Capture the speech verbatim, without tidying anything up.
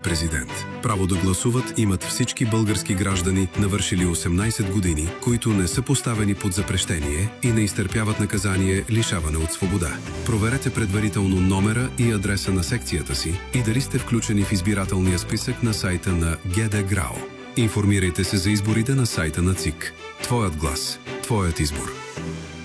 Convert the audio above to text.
президент. Право да гласуват имат всички български граждани, навършили осемнайсет години, които не са поставени под запрещение и не изтърпяват наказание лишаване от свобода. Проверете предварително номера и адреса на секцията си и дали сте включени в избирателния списък на сайта на ГД ГРАО. Информирайте се за изборите на сайта на ЦИК. Твоят глас, твоят избор.